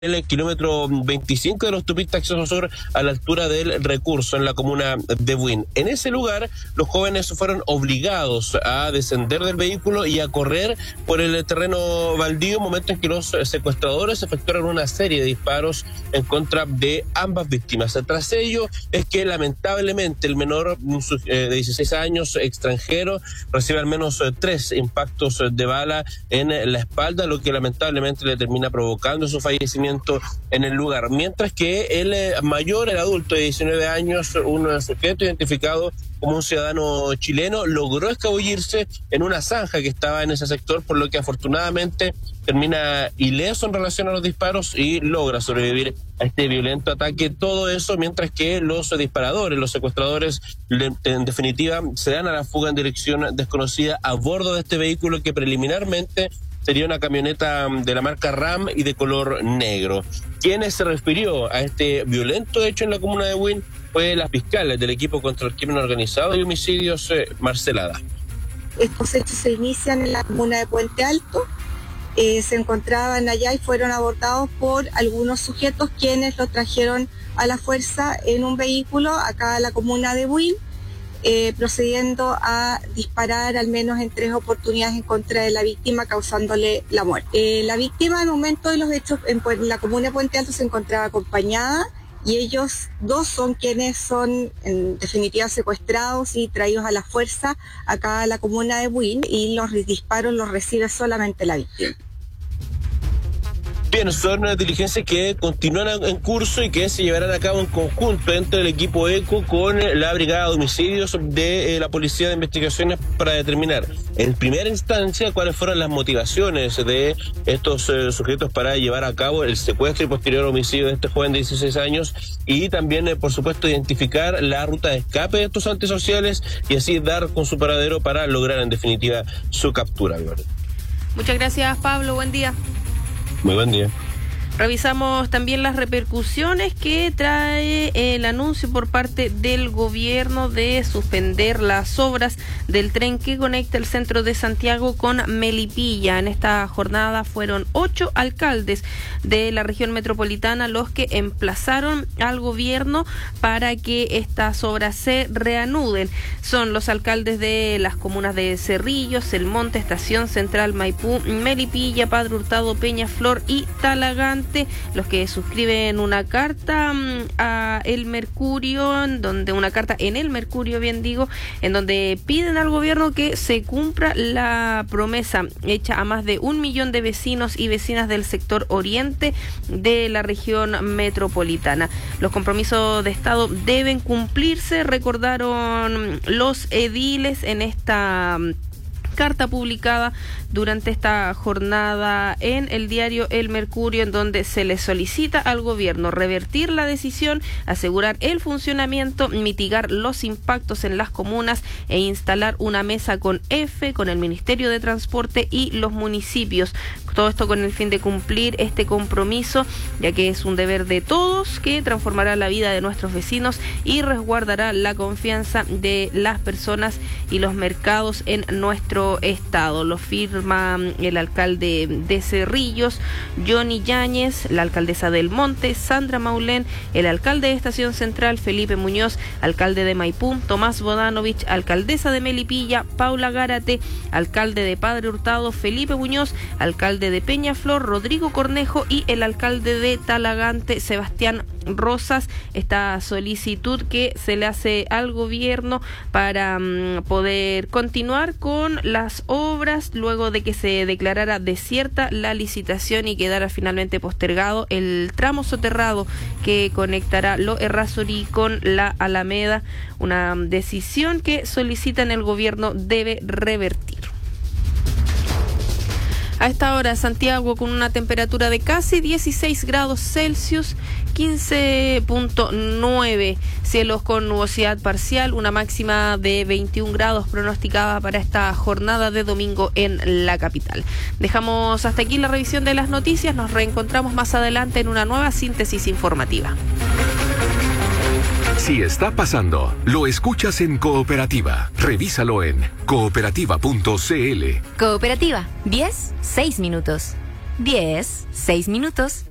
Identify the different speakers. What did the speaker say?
Speaker 1: el kilómetro 25 de la autopista Acceso Sur a la altura del Recurso en la comuna de Buin. En ese lugar, los jóvenes fueron obligados a descender del vehículo y a correr por el terreno baldío, momento en que los secuestradores efectuaron una serie de disparos en contra de ambas víctimas. Tras ello, es que lamentablemente el menor de 16 años, extranjero, recibe al menos 3 impactos de bala en la espalda, lo que lamentablemente le termina provocando su fallecimiento en el lugar, mientras que el mayor, el adulto de 19 años, un sujeto identificado como un ciudadano chileno, logró escabullirse en una zanja que estaba en ese sector, por lo que afortunadamente termina ileso en relación a los disparos y logra sobrevivir a este violento ataque. Todo eso mientras que los disparadores, los secuestradores, en definitiva, se dan a la fuga en dirección desconocida a bordo de este vehículo que preliminarmente sería una camioneta de la marca RAM y de color negro. Quien se refirió a este violento hecho en la comuna de Buin fue la fiscal del equipo contra el crimen organizado y homicidios, Marcelada.
Speaker 2: Estos hechos se inician en la comuna de Puente Alto. Se encontraban allá y fueron abordados por algunos sujetos quienes los trajeron a la fuerza en un vehículo acá a la comuna de Buin, procediendo a disparar al menos en 3 oportunidades en contra de la víctima, causándole la muerte. La víctima al momento de los hechos en la comuna de Puente Alto se encontraba acompañada y ellos dos son quienes son en definitiva secuestrados y traídos a la fuerza acá a la comuna de Buin, y los disparos los recibe solamente la víctima.
Speaker 1: Bien, son diligencias que continúan en curso y que se llevarán a cabo en conjunto entre el equipo ECO con la Brigada de Homicidios de la Policía de Investigaciones para determinar en primera instancia cuáles fueron las motivaciones de estos sujetos para llevar a cabo el secuestro y posterior homicidio de este joven de 16 años y también, por supuesto, identificar la ruta de escape de estos antisociales y así dar con su paradero para lograr en definitiva su captura.
Speaker 3: Muchas gracias, Pablo. Buen día.
Speaker 1: Muy buen día.
Speaker 3: Revisamos también las repercusiones que trae el anuncio por parte del gobierno de suspender las obras del tren que conecta el centro de Santiago con Melipilla. En esta jornada fueron 8 alcaldes de la región metropolitana los que emplazaron al gobierno para que estas obras se reanuden. Son los alcaldes de las comunas de Cerrillos, El Monte, Estación Central, Maipú, Melipilla, Padre Hurtado, Peñaflor y Talagante, los que suscriben una carta a El Mercurio, en donde piden al gobierno que se cumpla la promesa hecha a más de 1 millón de vecinos y vecinas del sector oriente de la región metropolitana. Los compromisos de Estado deben cumplirse, recordaron los ediles en esta carta publicada durante esta jornada en el diario El Mercurio, en donde se le solicita al gobierno revertir la decisión, asegurar el funcionamiento, mitigar los impactos en las comunas e instalar una mesa con el Ministerio de Transporte y los municipios. Todo esto con el fin de cumplir este compromiso, ya que es un deber de todos que transformará la vida de nuestros vecinos y resguardará la confianza de las personas y los mercados en nuestro estado. Lo firma el alcalde de Cerrillos, Johnny Yáñez, la alcaldesa del Monte, Sandra Maulén, el alcalde de Estación Central, Felipe Muñoz, alcalde de Maipú, Tomás Bodanovich, alcaldesa de Melipilla, Paula Gárate, alcalde de Padre Hurtado, Felipe Muñoz, alcalde de Peñaflor, Rodrigo Cornejo, y el alcalde de Talagante, Sebastián Rosas. Esta solicitud que se le hace al gobierno para poder continuar con las obras luego de que se declarara desierta la licitación y quedara finalmente postergado el tramo soterrado que conectará Lo Errázuriz con la Alameda, una decisión que solicitan el gobierno debe revertir. A esta hora, Santiago con una temperatura de casi 16 grados Celsius, 15.9, cielos con nubosidad parcial, una máxima de 21 grados pronosticada para esta jornada de domingo en la capital. Dejamos hasta aquí la revisión de las noticias, nos reencontramos más adelante en una nueva síntesis informativa.
Speaker 4: Si está pasando, lo escuchas en Cooperativa. Revísalo en cooperativa.cl.
Speaker 5: Cooperativa, 10, 6 minutos. 10, 6 minutos.